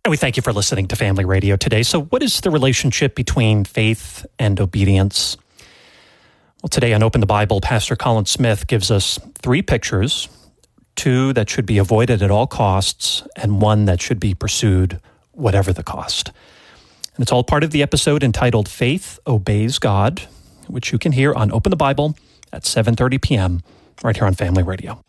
And we thank you for listening to Family Radio today. So what is the relationship between faith and obedience? Well, today on Open the Bible, Pastor Colin Smith gives us 3 pictures, 2 that should be avoided at all costs, and 1 that should be pursued whatever the cost. And it's all part of the episode entitled Faith Obeys God, which you can hear on Open the Bible at 7:30 p.m. right here on Family Radio.